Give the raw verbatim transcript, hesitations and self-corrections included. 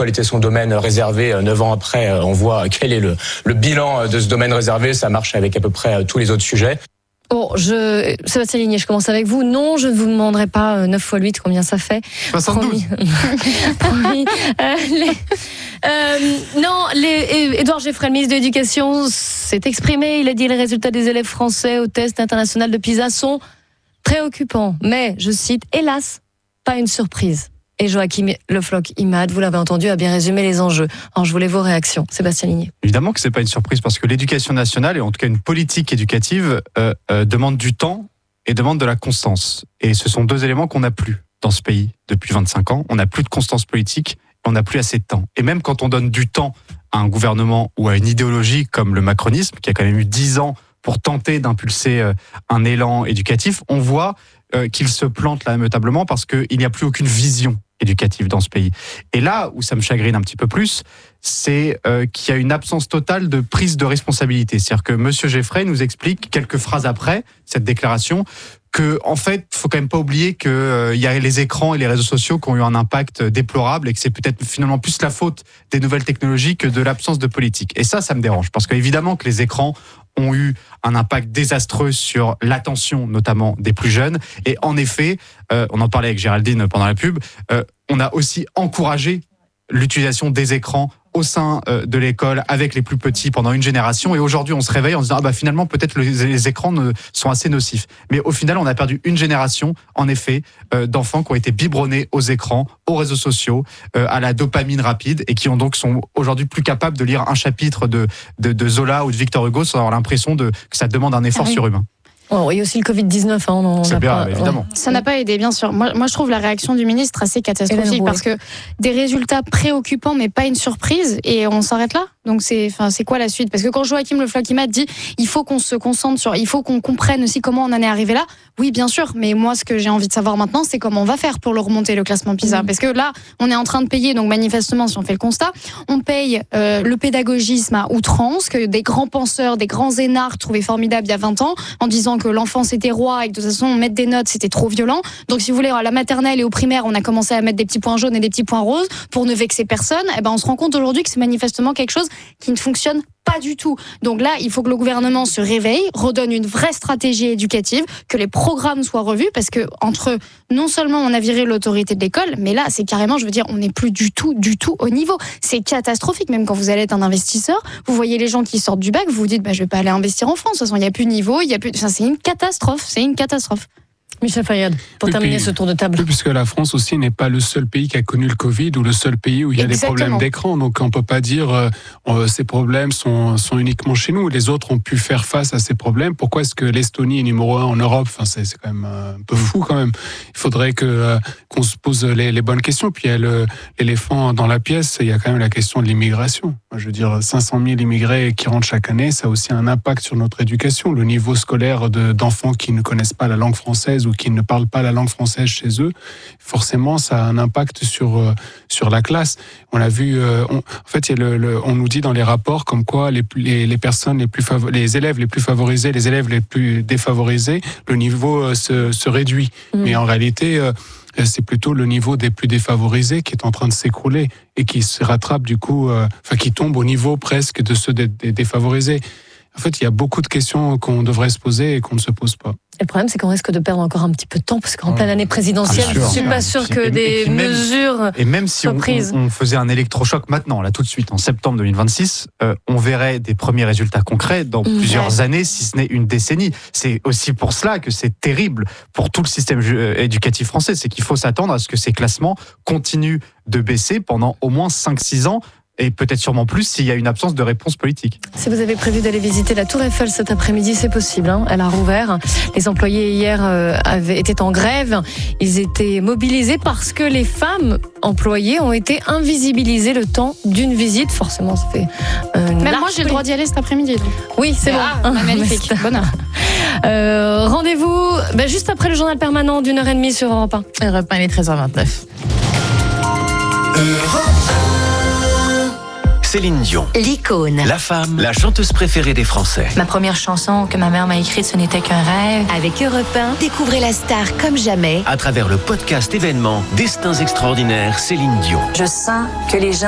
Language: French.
l'école était son domaine réservé. Neuf ans après, on voit quel est le, le bilan de ce domaine réservé. Ça marche avec à peu près tous les autres sujets. Bon, je, Sébastien Ligné, je commence avec vous. Non, je ne vous demanderai pas neuf fois huit combien ça fait. soixante-douze. Promis. Promis. Euh, les, euh, non, les, Édouard Geoffrey, le ministre de l'Éducation, s'est exprimé. Il a dit les résultats des élèves français au test international de PISA sont préoccupants. Mais, je cite, hélas, pas une surprise. Et Joachim Le Floch-Imad, vous l'avez entendu, a bien résumé les enjeux. Alors, je voulais vos réactions. Sébastien Ligné. Évidemment que c'est pas une surprise parce que l'éducation nationale, et en tout cas une politique éducative, euh, euh, demande du temps et demande de la constance. Et ce sont deux éléments qu'on n'a plus dans ce pays depuis vingt-cinq ans. On n'a plus de constance politique, on n'a plus assez de temps. Et même quand on donne du temps à un gouvernement ou à une idéologie comme le macronisme, qui a quand même eu dix ans pour tenter d'impulser euh, un élan éducatif, on voit euh, qu'il se plante lamentablement parce qu'il n'y a plus aucune vision éducative dans ce pays. Et là où ça me chagrine un petit peu plus, c'est euh, qu'il y a une absence totale de prise de responsabilité. C'est-à-dire que Monsieur Geoffrey nous explique quelques phrases après cette déclaration que, en fait, faut quand même pas oublier que euh, y a les écrans et les réseaux sociaux qui ont eu un impact déplorable et que c'est peut-être finalement plus la faute des nouvelles technologies que de l'absence de politique. Et ça, ça me dérange parce qu'évidemment que les écrans ont eu un impact désastreux sur l'attention, notamment des plus jeunes. Et en effet, euh, on en parlait avec Géraldine pendant la pub, euh, on a aussi encouragé l'utilisation des écrans au sein euh, de l'école avec les plus petits pendant une génération. Et aujourd'hui, on se réveille en se disant ah bah finalement peut-être les, les écrans ne, sont assez nocifs. Mais au final, on a perdu une génération, en effet, euh, d'enfants qui ont été biberonnés aux écrans, aux réseaux sociaux, euh, à la dopamine rapide et qui ont donc sont aujourd'hui plus capables de lire un chapitre de de, de Zola ou de Victor Hugo sans avoir l'impression de que ça demande un effort ah oui. surhumain. Oh, il y a aussi le covid dix-neuf. Hein, on c'est a bien, pas, évidemment. Ouais. Ça n'a pas aidé, bien sûr. Moi, moi, je trouve la réaction du ministre assez catastrophique parce que des résultats préoccupants, mais pas une surprise, et on s'arrête là. Donc, c'est, enfin, c'est quoi la suite ? Parce que quand Joachim Le Floch-Imad dit il faut qu'on se concentre sur, il faut qu'on comprenne aussi comment on en est arrivé là. Oui, bien sûr. Mais moi, ce que j'ai envie de savoir maintenant, c'est comment on va faire pour le remonter, le classement PISA. Mmh. Parce que là, on est en train de payer, donc manifestement, si on fait le constat, on paye euh, le pédagogisme à outrance, que des grands penseurs, des grands énarques trouvaient formidable il y a vingt ans, en disant que l'enfant c'était roi et que de toute façon, mettre des notes, c'était trop violent. Donc, si vous voulez, à la maternelle et au primaire, on a commencé à mettre des petits points jaunes et des petits points roses pour ne vexer personne. Et ben, on se rend compte aujourd'hui que c'est manifestement quelque chose qui ne fonctionne pas du tout. Donc là, il faut que le gouvernement se réveille, redonne une vraie stratégie éducative, que les programmes soient revus, parce que entre non seulement on a viré l'autorité de l'école, mais là, c'est carrément, je veux dire, on n'est plus du tout, du tout au niveau. C'est catastrophique, même quand vous allez être un investisseur, vous voyez les gens qui sortent du bac, vous vous dites, bah, je vais pas aller investir en France. De toute façon, il n'y a plus de niveau, il y a plus, enfin, c'est une catastrophe, c'est une catastrophe. Michel Fayad, pour oui, terminer puis, ce tour de table. Oui, puisque la France aussi n'est pas le seul pays qui a connu le Covid ou le seul pays où il y a Exactement. des problèmes d'écran. Donc on ne peut pas dire euh, ces problèmes sont, sont uniquement chez nous. Les autres ont pu faire face à ces problèmes. Pourquoi est-ce que l'Estonie est numéro un en Europe ? Enfin, c'est, c'est quand même un peu fou quand même. Il faudrait que, euh, qu'on se pose les, les bonnes questions. Puis il y a le, l'éléphant dans la pièce, il y a quand même la question de l'immigration. Je veux dire, cinq cent mille immigrés qui rentrent chaque année, ça a aussi un impact sur notre éducation. Le niveau scolaire de, d'enfants qui ne connaissent pas la langue française ou qui ne parlent pas la langue française chez eux, forcément, ça a un impact sur euh, sur la classe. On l'a vu. Euh, on, en fait, il y a le, le, on nous dit dans les rapports comme quoi les les, les personnes les plus favor- les élèves les plus favorisés, les élèves les plus défavorisés, le niveau euh, se se réduit. Mmh. Mais en réalité, euh, c'est plutôt le niveau des plus défavorisés qui est en train de s'écrouler et qui se rattrape du coup, euh, enfin qui tombe au niveau presque de ceux des, des défavorisés. En fait, il y a beaucoup de questions qu'on devrait se poser et qu'on ne se pose pas. Et le problème, c'est qu'on risque de perdre encore un petit peu de temps, parce qu'en pleine année présidentielle, ah, je ne suis pas sûr que et, des et même, mesures Et même si soient on, prises. On, on faisait un électrochoc maintenant, là tout de suite, en septembre deux mille vingt-six, euh, on verrait des premiers résultats concrets dans mmh. plusieurs ouais. années, si ce n'est une décennie. C'est aussi pour cela que c'est terrible pour tout le système éducatif français. C'est qu'il faut s'attendre à ce que ces classements continuent de baisser pendant au moins cinq six ans. Et peut-être sûrement plus s'il y a une absence de réponse politique. Si vous avez prévu d'aller visiter la Tour Eiffel cet après-midi, c'est possible. Hein. Elle a rouvert. Les employés hier euh, avaient, étaient en grève. Ils étaient mobilisés parce que les femmes employées ont été invisibilisées le temps d'une visite. Forcément, ça fait euh, une Même moi, j'ai le droit d'y aller cet après-midi. Donc. Oui, c'est ah, bon. Ah, magnifique. Bonheur. Euh, rendez-vous ben, juste après le journal permanent d'une heure et demie sur Europe un. Europe un, il est treize heures vingt-neuf. Europe Céline Dion, l'icône, la femme, la chanteuse préférée des Français. Ma première chanson que ma mère m'a écrite, ce n'était qu'un rêve. Avec Europe un, découvrez la star comme jamais. À travers le podcast événement Destins extraordinaires Céline Dion. Je sens que les gens